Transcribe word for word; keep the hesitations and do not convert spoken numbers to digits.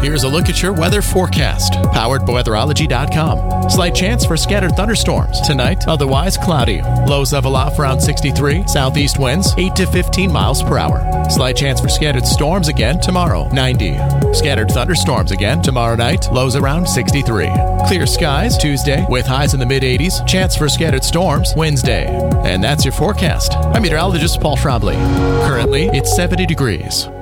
Here's a look at your weather forecast, powered by weatherology dot com. Slight chance for scattered thunderstorms tonight, otherwise cloudy. Lows level off around sixty-three. Southeast winds eight to fifteen miles per hour. Slight chance for scattered storms again tomorrow, ninety. Scattered thunderstorms again tomorrow night, lows around sixty-three. Clear skies Tuesday with highs in the mid eighties. Chance for scattered storms Wednesday. And that's your forecast. I'm meteorologist Paul Schrabley. Currently, it's seventy degrees.